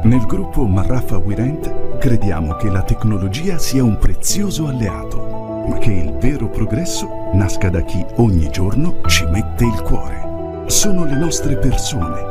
Nel gruppo Marraffa WeRent crediamo che la tecnologia sia un prezioso alleato, ma che il vero progresso nasca da chi ogni giorno ci mette il cuore. Sono le nostre persone